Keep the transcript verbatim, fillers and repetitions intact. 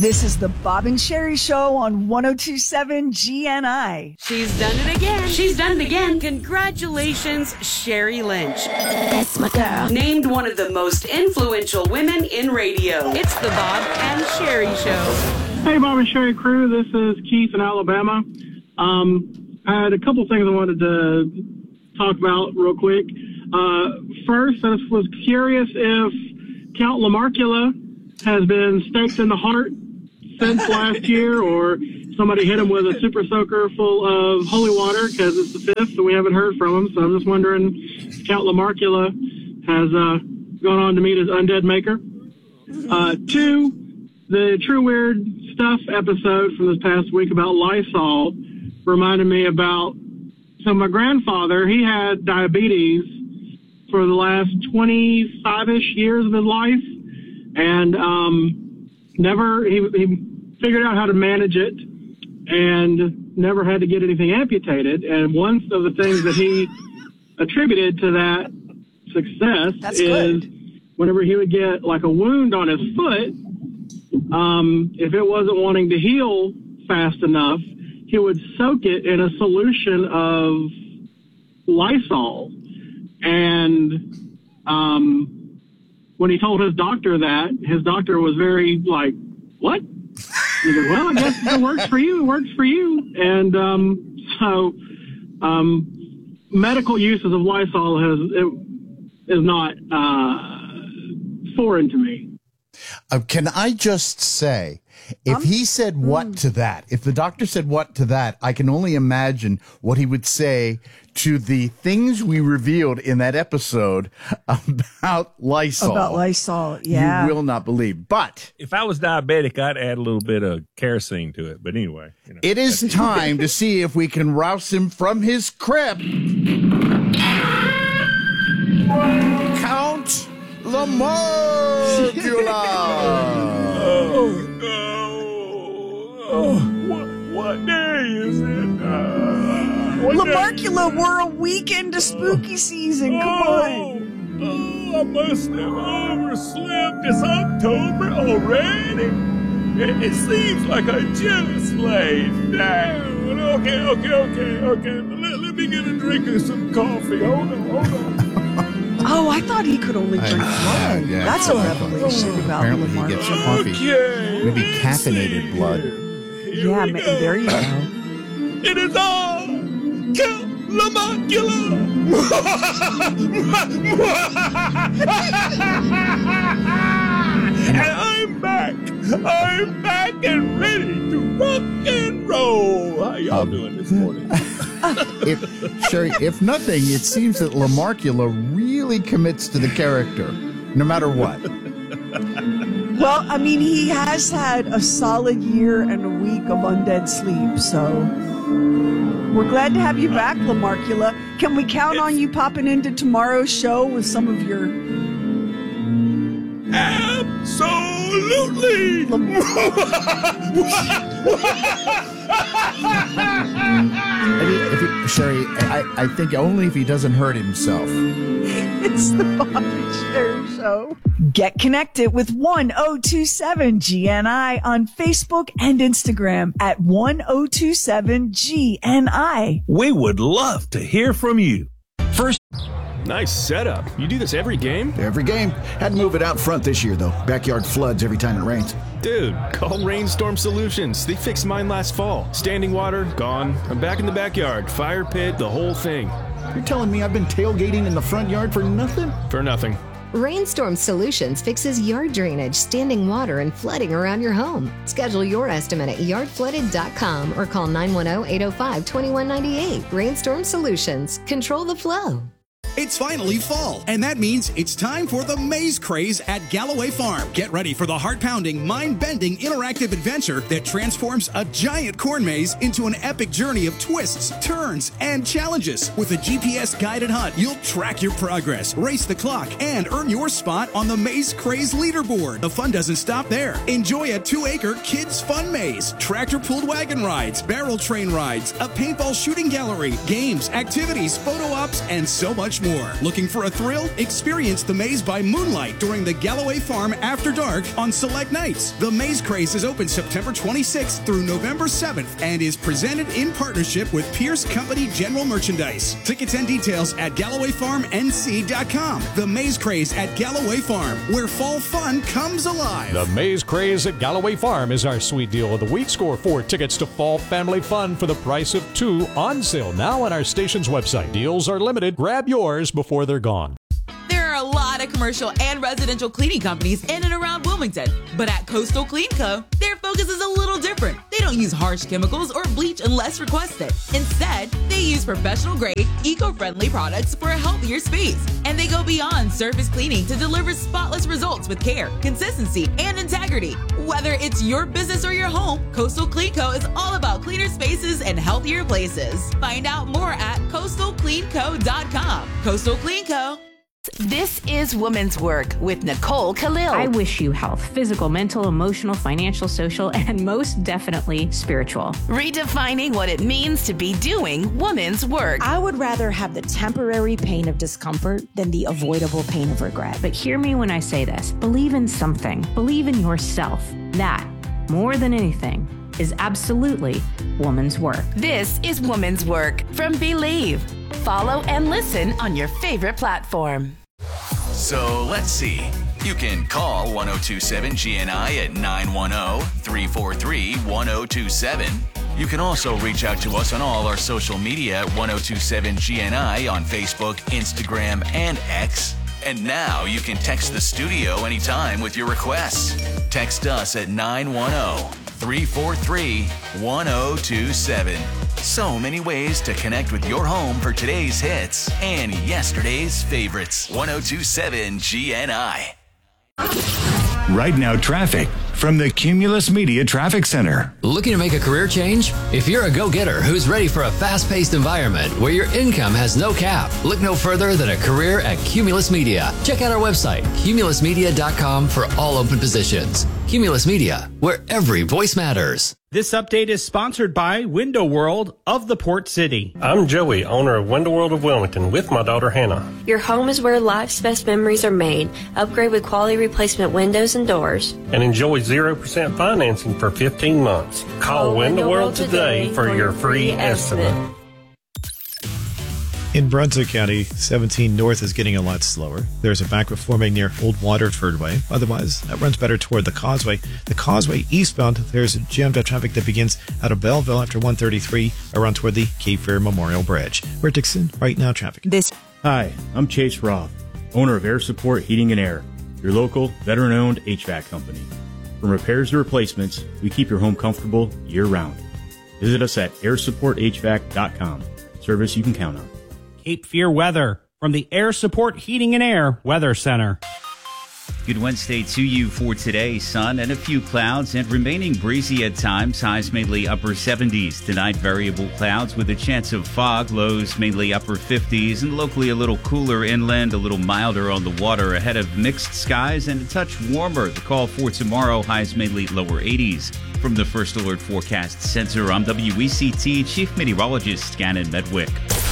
This is the Bob and Sherry Show on one oh two point seven G N I. She's done it again. She's done it again. Congratulations, Sherry Lynch. That's my girl. Named one of the most influential women in radio. It's the Bob and Sherry Show. Hey, Bob and Sherry crew. This is Keith in Alabama. Um, I had a couple things I wanted to talk about real quick. Uh, first, I was curious if Count Lamarcula has been staked in the heart since last year, or somebody hit him with a super soaker full of holy water, because it's the fifth and we haven't heard from him. So I'm just wondering if Count Lamarcula has uh, gone on to meet his undead maker. Uh, two, the True Weird Stuff episode from this past week about Lysol reminded me about, so my grandfather, he had diabetes for the last twenty-five-ish years of his life, and um, never, he, he figured out how to manage it and never had to get anything amputated. And one of the things that he attributed to that success That's is good. Whenever he would get like a wound on his foot, um, if it wasn't wanting to heal fast enough, he would soak it in a solution of Lysol. And um, when he told his doctor that, his doctor was very like, what? He goes, well, I guess if it works for you, it works for you. And um, so um, medical uses of Lysol has, it, is not uh, foreign to me. Uh, can I just say, if Um, he said what mm. to that, if the doctor said what to that, I can only imagine what he would say to the things we revealed in that episode about Lysol. About Lysol, yeah. You will not believe. But if I was diabetic, I'd add a little bit of kerosene to it. But anyway. You know. it is time to see if we can rouse him from his crib. Count Lamarcula. Oh, oh, oh, what, what day is it? Uh, what Lamarcula, day? we're a week into spooky season. Come on. Oh, I must have overslept. It's October already. It, it seems like I just laid down. Okay, okay, okay, okay. Let, let me get a drink of some coffee. Hold on, hold on. Oh, I thought he could only drink I- blood. yeah, That's a that's what I thought. revelation about Apparently he Lamarcula. gets coffee. Okay. Maybe let's caffeinated see blood. here. Here Yeah, we ma- go. there you go. It is all Count Lamarcula. And I'm back. I'm back and ready to rock and roll. How y'all Um, doing this morning? If, Sherry, if nothing, it seems that Lamarcula really commits to the character, no matter what. Well, I mean, he has had a solid year and a week of undead sleep, so we're glad to have you back, Lamarcula. Can we count on you popping into tomorrow's show with some of your... Absolutely. I mean, if he, Sherry, I, I think only if he doesn't hurt himself. It's the Bob and Sherry Show. Get connected with one oh two seven G N I on Facebook and Instagram at one oh two seven G N I. We would love to hear from you. First, nice setup. You do this every game? Every game. Had to move it out front this year, though. Backyard floods every time it rains. Dude, call Rainstorm Solutions. They fixed mine last fall. Standing water, gone. I'm back in the backyard. Fire pit, the whole thing. You're telling me I've been tailgating in the front yard for nothing? For nothing. Rainstorm Solutions fixes yard drainage, standing water, and flooding around your home. Schedule your estimate at yard flooded dot com or call nine one zero, eight zero five, two one nine eight. Rainstorm Solutions. Control the flow. It's finally fall, and that means it's time for the maze craze at Galloway Farm. Get ready for the heart-pounding, mind-bending, interactive adventure that transforms a giant corn maze into an epic journey of twists, turns, and challenges. With a G P S-guided hunt, you'll track your progress, race the clock, and earn your spot on the Maze Craze leaderboard. The fun doesn't stop there. Enjoy a two-acre kids' fun maze, tractor-pulled wagon rides, barrel train rides, a paintball shooting gallery, games, activities, photo ops, and so much more. War. Looking for a thrill? Experience the Maze by Moonlight during the Galloway Farm After Dark on select nights. The Maze Craze is open September twenty-sixth through November seventh and is presented in partnership with Pierce Company General Merchandise. Tickets and details at Galloway Farm N C dot com. The Maze Craze at Galloway Farm, where fall fun comes alive. The Maze Craze at Galloway Farm is our sweet deal of the week. Score four tickets to Fall Family Fun for the price of two, on sale now on our station's website. Deals are limited. Grab yours before they're gone. There are a lot of commercial and residential cleaning companies in and around Wilmington, but at Coastal Clean Co., their focus is a little different. They don't use harsh chemicals or bleach unless requested. Instead, they use professional-grade, eco-friendly products for a healthier space. And they go beyond surface cleaning to deliver spotless results with care, consistency, and integrity. Whether it's your business or your home, Coastal Clean Co. is all about cleaner spaces and healthier places. Find out more at coastal clean co dot com. Coastal Clean Co. This is Woman's Work with Nicole Khalil. I wish you health, physical, mental, emotional, financial, social, and most definitely spiritual. Redefining what it means to be doing woman's work. I would rather have the temporary pain of discomfort than the avoidable pain of regret. But hear me when I say this. Believe in something. Believe in yourself. That, more than anything, is absolutely woman's work. This is Woman's Work from Believe. Follow and listen on your favorite platform. So let's see. You can call one oh two seven G N I at nine one zero, three four three, one oh two seven. You can also reach out to us on all our social media at one oh two seven G N I on Facebook, Instagram, and X. And now you can text the studio anytime with your requests. Text us at nine one zero, three four three, one oh two seven. So many ways to connect with your home for today's hits and yesterday's favorites. one oh two seven G N I. Right now, traffic from the Cumulus Media Traffic Center. Looking to make a career change? If you're a go-getter who's ready for a fast-paced environment where your income has no cap, look no further than a career at Cumulus Media. Check out our website, cumulus media dot com, for all open positions. Cumulus Media, where every voice matters. This update is sponsored by Window World of the Port City. I'm Joey, owner of Window World of Wilmington, with my daughter Hannah. Your home is where life's best memories are made. Upgrade with quality replacement windows and doors. And enjoy zero percent financing for fifteen months. Call, Call Window World today for, for your free estimate. estimate. In Brunswick County, seventeen North is getting a lot slower. There's a bank forming near Old Waterford Way. Otherwise, that runs better toward the Causeway. The Causeway eastbound, there's jammed up traffic that begins out of Belleville after one thirty-three, around toward the Cape Fear Memorial Bridge. We're at Dixon, right now traffic. This. Hi, I'm Chase Roth, owner of Air Support Heating and Air, your local veteran-owned H V A C company. From repairs to replacements, we keep your home comfortable year-round. Visit us at air support h v a c dot com. Service you can count on. Cape Fear weather from the Air Support Heating and Air Weather Center. Good Wednesday to you for today. Sun and a few clouds and remaining breezy at times. Highs mainly upper seventies. Tonight, variable clouds with a chance of fog. Lows mainly upper fifties and locally a little cooler inland, a little milder on the water ahead of mixed skies and a touch warmer. The call for tomorrow, highs mainly lower eighties. From the First Alert Forecast Center, I'm W E C T Chief Meteorologist Gannon Medwick.